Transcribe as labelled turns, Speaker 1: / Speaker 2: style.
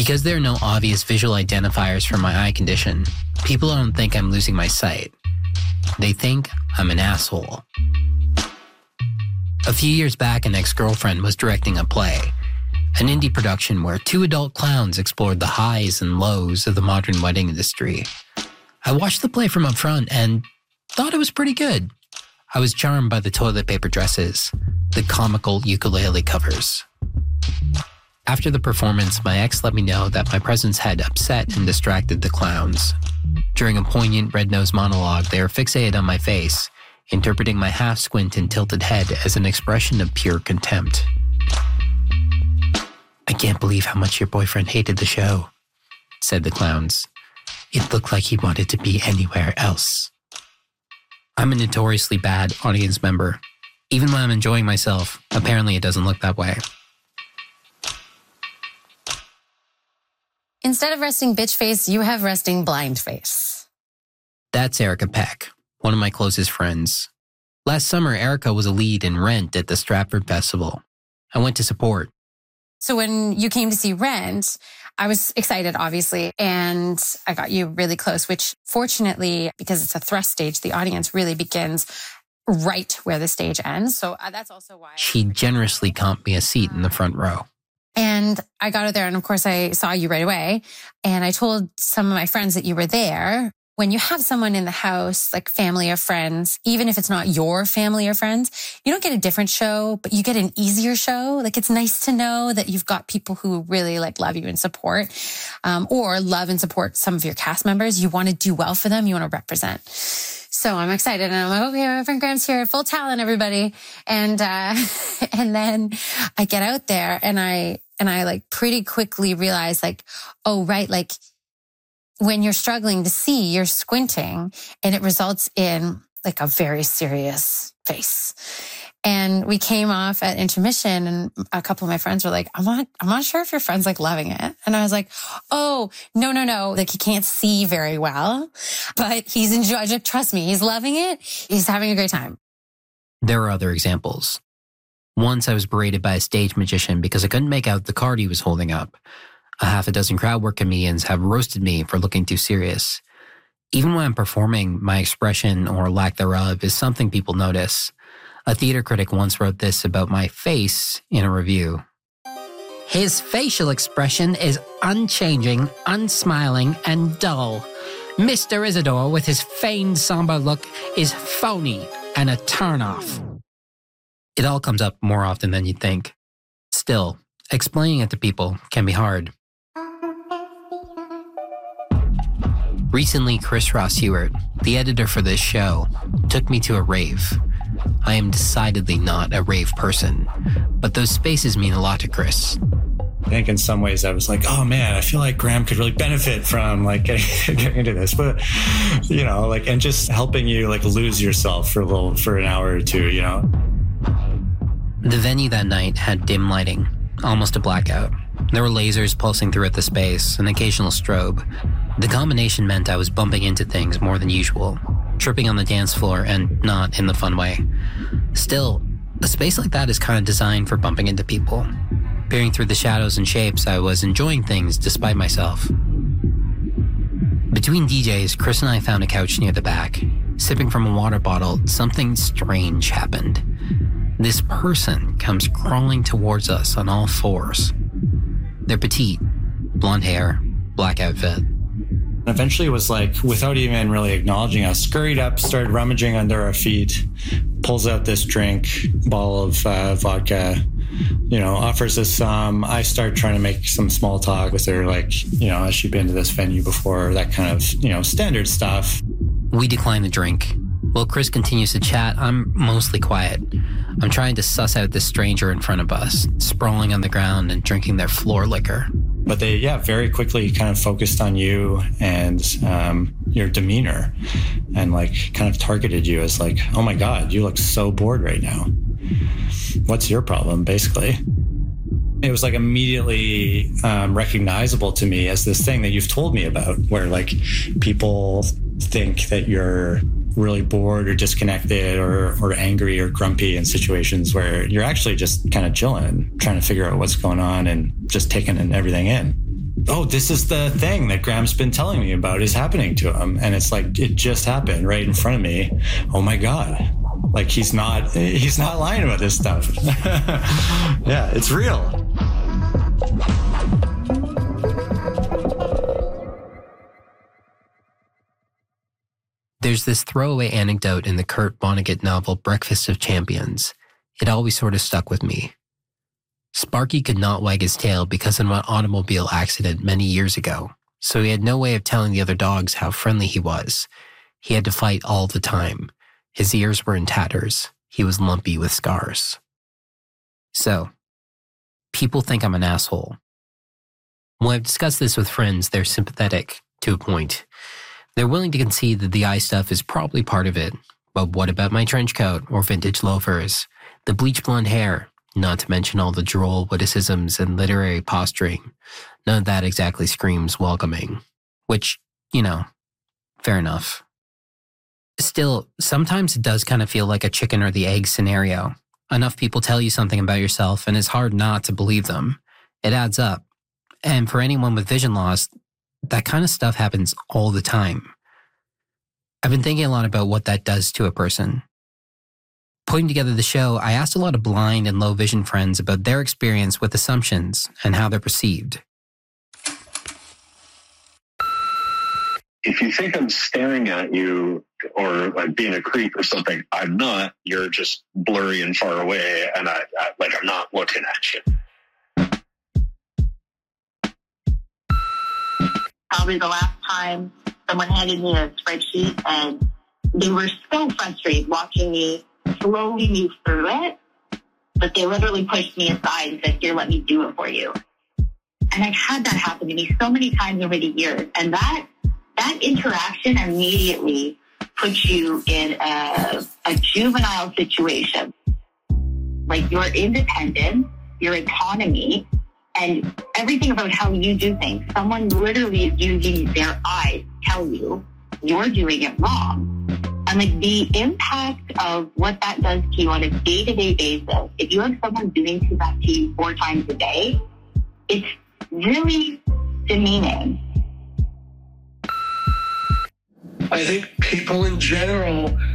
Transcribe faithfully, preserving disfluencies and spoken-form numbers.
Speaker 1: Because there are no obvious visual identifiers for my eye condition, people don't think I'm losing my sight. They think I'm an asshole. A few years back, an ex-girlfriend was directing a play, an indie production where two adult clowns explored the highs and lows of the modern wedding industry. I watched the play from up front and thought it was pretty good. I was charmed by the toilet paper dresses, the comical ukulele covers. After the performance, my ex let me know that my presence had upset and distracted the clowns. During a poignant red-nosed monologue, they were fixated on my face, interpreting my half-squint and tilted head as an expression of pure contempt. "I can't believe how much your boyfriend hated the show," said the clowns. "It looked like he wanted to be anywhere else." I'm a notoriously bad audience member. Even when I'm enjoying myself, apparently it doesn't look that way.
Speaker 2: Instead of resting bitch face, you have resting blind face.
Speaker 1: That's Erica Peck, one of my closest friends. Last summer, Erica was a lead in Rent at the Stratford Festival. I went to support.
Speaker 2: So when you came to see Rent, I was excited, obviously, and I got you really close, which fortunately, because it's a thrust stage, the audience really begins right where the stage ends. So that's also why...
Speaker 1: She generously comped me a seat in the front row.
Speaker 2: And I got out there, and of course, I saw you right away. And I told some of my friends that you were there. When you have someone in the house, like family or friends, even if it's not your family or friends, you don't get a different show, but you get an easier show. Like, it's nice to know that you've got people who really like love you and support, um, or love and support some of your cast members. You want to do well for them. You want to represent. So I'm excited, and I'm like, okay, my friend Graham's here, full talent, everybody. And, uh, and then I get out there, and I, and I like pretty quickly realize, like, oh, right. Like, when you're struggling to see, you're squinting, and it results in like a very serious face. And we came off at intermission, and a couple of my friends were like, I'm not, I'm not sure if your friend's like loving it. And I was like, oh, no, no, no. Like, he can't see very well, but he's enjoying, trust me, he's loving it. He's having a great time.
Speaker 1: There are other examples. Once I was berated by a stage magician because I couldn't make out the card he was holding up. A half a dozen crowd work comedians have roasted me for looking too serious. Even when I'm performing, my expression or lack thereof is something people notice. A theater critic once wrote this about my face in a review. "His facial expression is unchanging, unsmiling, and dull. Mister Isidore, with his feigned somber look, is phony and a turn-off." It all comes up more often than you'd think. Still, explaining it to people can be hard. Recently, Chris Ross Hewitt, the editor for this show, took me to a rave. I am decidedly not a rave person, but those spaces mean a lot to Chris.
Speaker 3: I think in some ways I was like, oh man, I feel like Graham could really benefit from like getting, getting into this, but you know, like, and just helping you like lose yourself for a little, for an hour or two, you know.
Speaker 1: The venue that night had dim lighting, almost a blackout. There were lasers pulsing throughout the space, an occasional strobe. The combination meant I was bumping into things more than usual, tripping on the dance floor, and not in the fun way. Still, a space like that is kind of designed for bumping into people. Peering through the shadows and shapes, I was enjoying things despite myself. Between D Js, Chris and I found a couch near the back. Sipping from a water bottle, something strange happened. This person comes crawling towards us on all fours. They're petite, blonde hair, black outfit.
Speaker 3: Eventually it was like, without even really acknowledging us, scurried up, started rummaging under our feet, pulls out this drink, bottle of uh, vodka, you know, offers us some. I start trying to make some small talk with her, like, you know, has she been to this venue before? That kind of, you know, standard stuff.
Speaker 1: We decline the drink. While Chris continues to chat, I'm mostly quiet. I'm trying to suss out this stranger in front of us, sprawling on the ground and drinking their floor liquor.
Speaker 3: But they, yeah, very quickly kind of focused on you and um, your demeanor and like kind of targeted you as like, oh my God, you look so bored right now. What's your problem, basically? It was like immediately um, recognizable to me as this thing that you've told me about, where like people think that you're really bored or disconnected or, or angry or grumpy in situations where you're actually just kind of chilling, trying to figure out what's going on and just taking everything in. oh, this is the thing that Graham's been telling me about is happening to him. And it's like, it just happened right in front of me. Oh my God. Like he's not, he's not lying about this stuff. Yeah, it's real.
Speaker 1: There's this throwaway anecdote in the Kurt Vonnegut novel Breakfast of Champions. It always sort of stuck with me. Sparky could not wag his tail because of an automobile accident many years ago, so he had no way of telling the other dogs how friendly he was. He had to fight all the time. His ears were in tatters. He was lumpy with scars. So, people think I'm an asshole. When I've discussed this with friends, they're sympathetic to a point. They're willing to concede that the eye stuff is probably part of it, but what about my trench coat or vintage loafers? The bleach blonde hair? Not to mention all the droll witticisms and literary posturing. None of that exactly screams welcoming. Which, you know, fair enough. Still, sometimes it does kind of feel like a chicken or the egg scenario. Enough people tell you something about yourself and it's hard not to believe them. It adds up. And for anyone with vision loss, that kind of stuff happens all the time. I've been thinking a lot about what that does to a person. Putting together the show, I asked a lot of blind and low vision friends about their experience with assumptions and how they're perceived.
Speaker 4: If you think I'm staring at you or like being a creep or something, I'm not. You're just blurry and far away, and I, I like I'm not looking at you.
Speaker 5: Probably the last time someone handed me a spreadsheet and they were so frustrated watching me slowly move through it, but they literally pushed me aside and said, here, let me do it for you. And I've had that happen to me so many times over the years. And that that interaction immediately puts you in a, a juvenile situation. Like your independence, your autonomy, and everything about how you do things. Someone literally is using their eyes to tell you you're doing it wrong. And like the impact of what that does to you on a day-to-day basis, if you have someone doing that to you four times a day, it's really demeaning.
Speaker 6: I think people in general